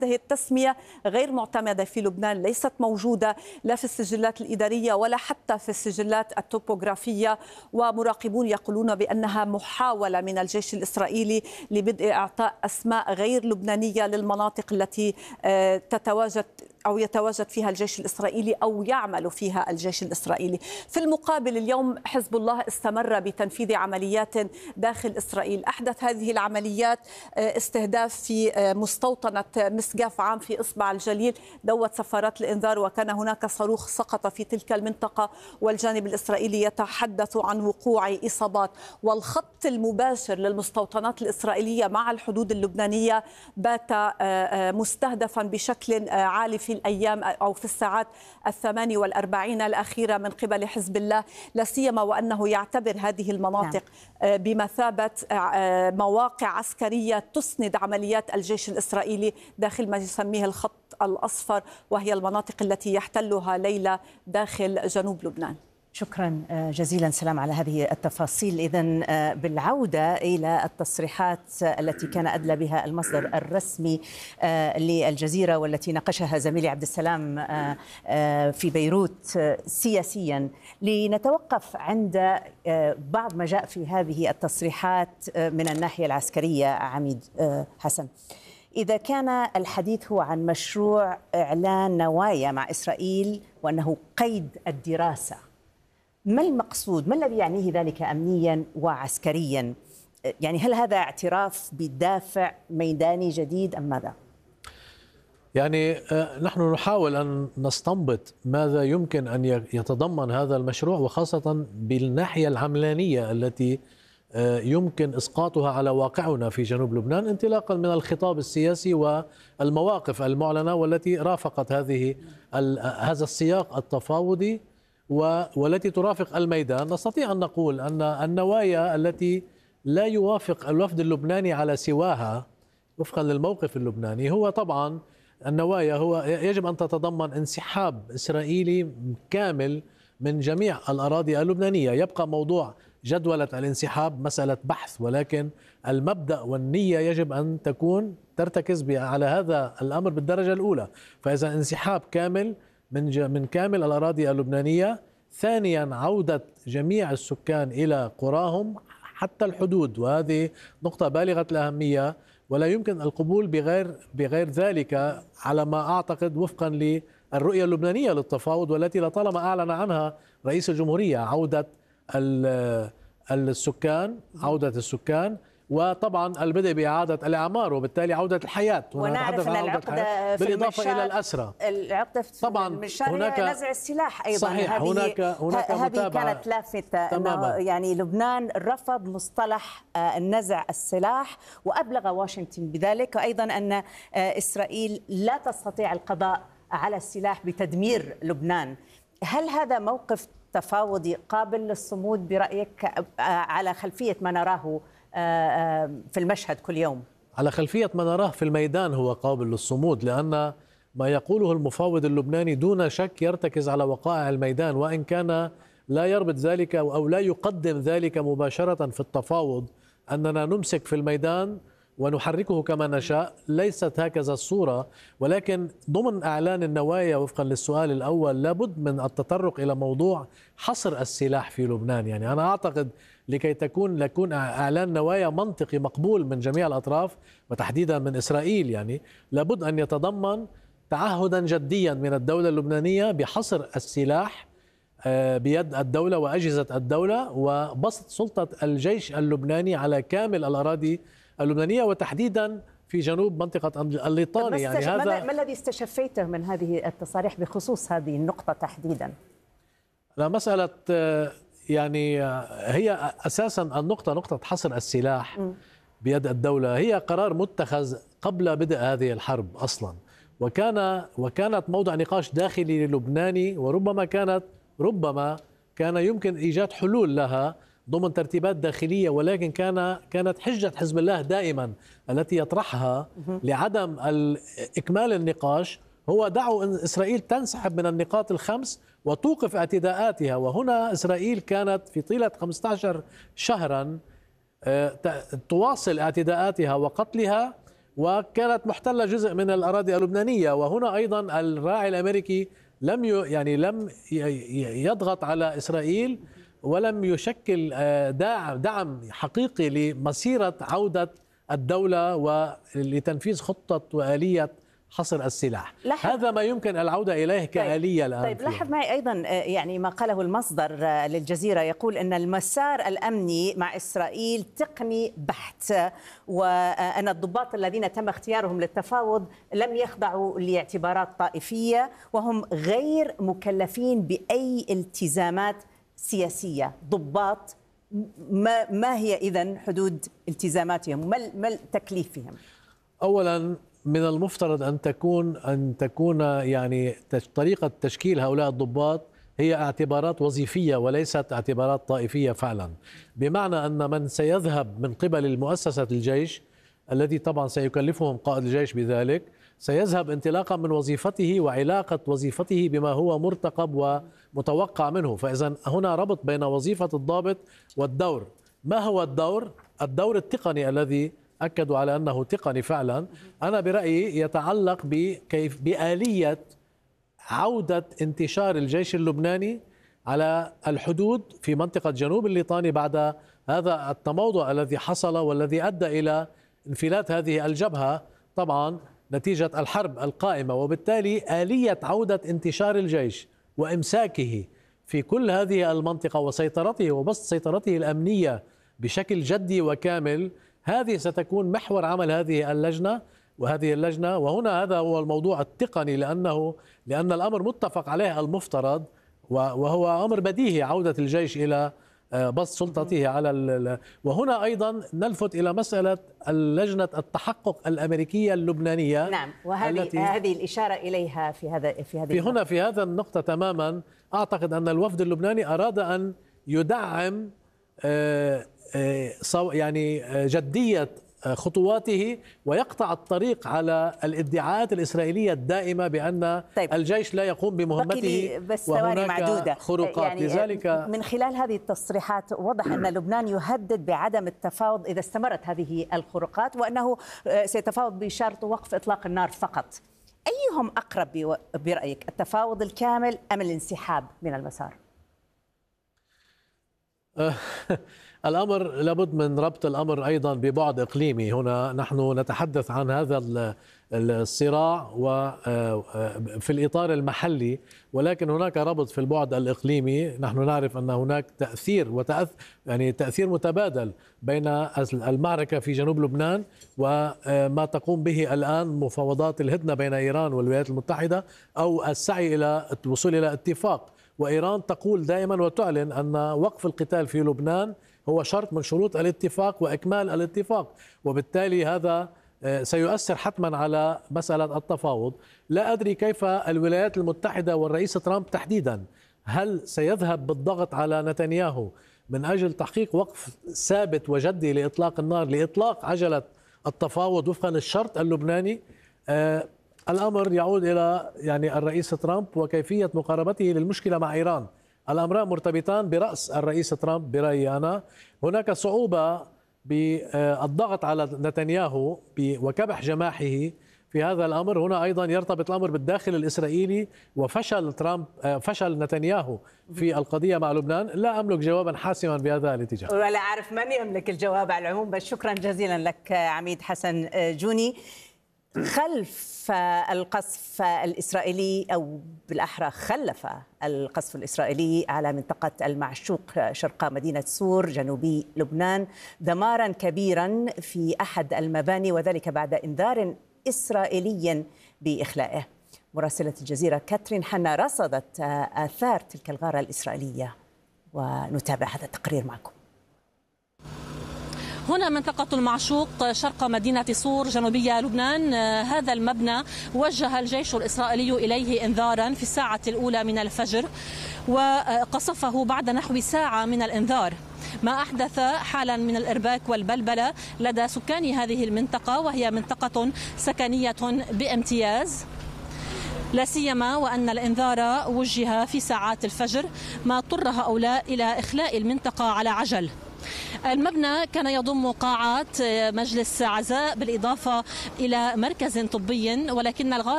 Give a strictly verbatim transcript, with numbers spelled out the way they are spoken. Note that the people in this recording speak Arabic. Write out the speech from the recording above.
هذه التسمية غير معتمدة في لبنان، ليست موجودة لا في السجلات الإدارية ولا حتى في السجلات التوبوغرافية، ومراقبون يقولون بأنها محاولة من الجيش الإسرائيلي لبدء إعطاء أسماء غير لبنانية للمناطق التي تتواجد أو يتواجد فيها الجيش الإسرائيلي أو يعمل فيها الجيش الإسرائيلي. في المقابل اليوم حزب الله استمر بتنفيذ عمليات داخل إسرائيل. أحدث هذه العمليات استهداف في مستوطنة مسقاف عام في إصبع الجليل، دوت سفارات الإنذار، وكان هناك صاروخ سقط في تلك المنطقة والجانب الإسرائيلي يتحدث عن وقوع إصابات. والخط المباشر للمستوطنات الإسرائيلية مع الحدود اللبنانية بات مستهدفا بشكل عالي في الأيام أو في الساعات الثماني والأربعين الأخيرة من قبل حزب الله، لا سيما وأنه يعتبر هذه المناطق بمثابة مواقع عسكرية تسند عمليات الجيش الإسرائيلي داخل ما يسميه الخط الأصفر، وهي المناطق التي يحتلها ليلى داخل جنوب لبنان. شكرا جزيلا سلام على هذه التفاصيل. إذن بالعودة إلى التصريحات التي كان أدلى بها المصدر الرسمي للجزيرة والتي ناقشها زميلي عبد السلام في بيروت سياسيا، لنتوقف عند بعض ما جاء في هذه التصريحات من الناحية العسكرية. عميد حسن، إذا كان الحديث هو عن مشروع إعلان نوايا مع إسرائيل وأنه قيد الدراسة، ما المقصود؟ ما الذي يعنيه ذلك أمنيا وعسكريا؟ يعني هل هذا اعتراف بدافع ميداني جديد أم ماذا؟ يعني نحن نحاول أن نستنبط ماذا يمكن أن يتضمن هذا المشروع، وخاصة بالناحية العملانية التي يمكن إسقاطها على واقعنا في جنوب لبنان، انطلاقا من الخطاب السياسي والمواقف المعلنة والتي رافقت هذه هذا السياق التفاوضي والتي ترافق الميدان. نستطيع أن نقول أن النوايا التي لا يوافق الوفد اللبناني على سواها وفقا للموقف اللبناني هو طبعا النوايا هو يجب أن تتضمن انسحاب إسرائيلي كامل من جميع الأراضي اللبنانية. يبقى موضوع جدولة الانسحاب مسألة بحث، ولكن المبدأ والنية يجب أن تكون ترتكز على هذا الأمر بالدرجة الأولى. فإذا انسحاب كامل من من كامل الأراضي اللبنانية. ثانيا عودة جميع السكان إلى قراهم حتى الحدود، وهذه نقطة بالغة الأهمية ولا يمكن القبول بغير بغير ذلك على ما أعتقد وفقا للرؤية اللبنانية للتفاوض والتي لطالما أعلن عنها رئيس الجمهورية، عودة السكان عودة السكان وطبعا البدء بإعادة الإعمار وبالتالي عودة الحياة. ونعرف أن العقدة بالإضافة إلى الأسرى، العقدة في طبعا هناك نزع السلاح أيضا. صحيح. هذه هناك هناك هذه متابعة كانت لافتة أنه يعني لبنان رفض مصطلح نزع السلاح وأبلغ واشنطن بذلك، وأيضا أن إسرائيل لا تستطيع القضاء على السلاح بتدمير لبنان. هل هذا موقف تفاوضي قابل للصمود برأيك على خلفية ما نراه في المشهد كل يوم؟ على خلفية ما نراه في الميدان هو قابل للصمود، لأن ما يقوله المفاوض اللبناني دون شك يرتكز على وقائع الميدان، وإن كان لا يربط ذلك أو لا يقدم ذلك مباشرة في التفاوض أننا نمسك في الميدان ونحركه كما نشاء. ليست هكذا الصورة، ولكن ضمن أعلان النوايا وفقا للسؤال الأول لابد من التطرق إلى موضوع حصر السلاح في لبنان. يعني أنا أعتقد لكي تكون لكون إعلان نوايا منطقي مقبول من جميع الأطراف وتحديدا من إسرائيل، يعني لابد أن يتضمن تعهدا جديا من الدولة اللبنانية بحصر السلاح بيد الدولة وأجهزة الدولة وبسط سلطة الجيش اللبناني على كامل الأراضي اللبنانية وتحديدا في جنوب منطقة الليطاني. يعني هذا ما الذي استشفيته من هذه التصاريح بخصوص هذه النقطة تحديدا؟ لا مسألة يعني هي أساسا النقطة نقطة حصر السلاح م. بيد الدولة هي قرار متخذ قبل بدء هذه الحرب أصلا، وكان وكانت موضع نقاش داخلي لبناني، وربما كانت ربما كان يمكن إيجاد حلول لها ضمن ترتيبات داخلية، ولكن كان كانت حجة حزب الله دائما التي يطرحها لعدم إكمال النقاش هو دعوا أن إسرائيل تنسحب من النقاط الخمس وتوقف اعتداءاتها. وهنا إسرائيل كانت في طيلة خمسة عشر شهرا تواصل اعتداءاتها وقتلها وكانت محتلة جزء من الأراضي اللبنانية. وهنا أيضا الراعي الأمريكي لم يعني لم يضغط على إسرائيل ولم يشكل دعم دعم حقيقي لمسيرة عودة الدولة ولتنفيذ خطة وآلية حصر السلاح. هذا ما يمكن العودة إليه كآلية الآن. طيب لاحظ معي أيضا يعني ما قاله المصدر للجزيرة، يقول أن المسار الأمني مع إسرائيل تقني بحت، وأن الضباط الذين تم اختيارهم للتفاوض لم يخضعوا لاعتبارات طائفية وهم غير مكلفين بأي التزامات سياسية. ضباط ما, ما هي إذن حدود التزاماتهم؟ ما تكليفهم؟ أولا من المفترض أن تكون أن تكون يعني طريقة تشكيل هؤلاء الضباط هي اعتبارات وظيفية وليست اعتبارات طائفية فعلا، بمعنى أن من سيذهب من قبل المؤسسة الجيش الذي طبعا سيكلفهم قائد الجيش بذلك سيذهب انطلاقا من وظيفته وعلاقة وظيفته بما هو مرتقب ومتوقع منه. فإذا هنا ربط بين وظيفة الضابط والدور. ما هو الدور؟ الدور التقني الذي أكدوا على أنه تقني فعلا. أنا برأيي يتعلق بكيف بآلية عودة انتشار الجيش اللبناني على الحدود في منطقة جنوب الليطاني بعد هذا التموضع الذي حصل والذي أدى إلى انفلات هذه الجبهة طبعا نتيجة الحرب القائمة، وبالتالي آلية عودة انتشار الجيش وإمساكه في كل هذه المنطقة وسيطرته وبسط سيطرته الأمنية بشكل جدي وكامل. هذه ستكون محور عمل هذه اللجنة وهذه اللجنة وهنا هذا هو الموضوع التقني، لأنه لأن الأمر متفق عليه المفترض وهو أمر بديهي عودة الجيش إلى بسط سلطته على. وهنا أيضا نلفت إلى مسألة لجنة التحقق الأمريكية اللبنانية. نعم، وهذه هذه الإشارة إليها في هذا في هذه في هنا في هذا النقطة تماما. أعتقد أن الوفد اللبناني أراد أن يدعم يعني جدية خطواته ويقطع الطريق على الادعاءات الإسرائيلية الدائمة بأن طيب. الجيش لا يقوم بمهمته بس وهناك معدودة. خروقات. يعني لذلك من خلال هذه التصريحات وضح أن لبنان يهدد بعدم التفاوض إذا استمرت هذه الخروقات، وأنه سيتفاوض بشرط وقف إطلاق النار فقط. أيهم أقرب برأيك، التفاوض الكامل أم الانسحاب من المسار؟ الأمر لابد من ربط الأمر أيضا ببعد إقليمي. هنا نحن نتحدث عن هذا الصراع وفي الإطار المحلي، ولكن هناك ربط في البعد الإقليمي. نحن نعرف أن هناك تأثير وتأث يعني تأثير متبادل بين المعركة في جنوب لبنان وما تقوم به الآن مفاوضات الهدنة بين إيران والولايات المتحدة أو السعي إلى الوصول إلى اتفاق. وإيران تقول دائما وتعلن أن وقف القتال في لبنان هو شرط من شروط الاتفاق وإكمال الاتفاق، وبالتالي هذا سيؤثر حتما على مسألة التفاوض. لا أدري كيف الولايات المتحدة والرئيس ترامب تحديدا هل سيذهب بالضغط على نتنياهو من أجل تحقيق وقف ثابت وجدي لإطلاق النار لإطلاق عجلة التفاوض وفقا للشرط اللبناني. آه الأمر يعود إلى يعني الرئيس ترامب وكيفية مقاربته للمشكلة مع إيران. الأمران مرتبطان برأس الرئيس ترامب برأيي أنا. هناك صعوبة بالضغط على نتنياهو وكبح جماحه في هذا الأمر. هنا أيضا يرتبط الأمر بالداخل الإسرائيلي وفشل ترامب فشل نتنياهو في القضية مع لبنان. لا أملك جوابا حاسما بهذا الاتجاه ولا أعرف من يملك الجواب على العموم. بس شكرا جزيلا لك عميد حسن جوني. خلف القصف الإسرائيلي أو بالأحرى خلف القصف الإسرائيلي على منطقة المعشوق شرق مدينة سور جنوبي لبنان دمارا كبيرا في أحد المباني، وذلك بعد إنذار إسرائيلي بإخلائه. مراسلة الجزيرة كاترين حنا رصدت آثار تلك الغارة الإسرائيلية ونتابع هذا التقرير معكم. هنا منطقة المعشوق شرق مدينة سور جنوبية لبنان. هذا المبنى وجه الجيش الإسرائيلي إليه إنذارا في الساعة الأولى من الفجر وقصفه بعد نحو ساعة من الإنذار، ما أحدث حالا من الإرباك والبلبلة لدى سكان هذه المنطقة، وهي منطقة سكنية بامتياز، لا سيما وأن الإنذار وجه في ساعات الفجر، ما اضطر هؤلاء إلى إخلاء المنطقة على عجل. المبنى كان يضم قاعات مجلس عزاء بالإضافة إلى مركز طبي، ولكن الغارة